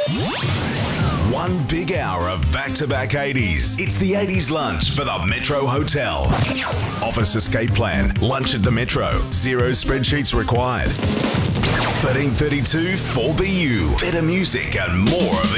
One big hour of back-to-back 80s. It's the 80s lunch for the Metro Hotel. Office escape plan. Lunch at the Metro. 0 spreadsheets required. 1332 4BU. Better music and more of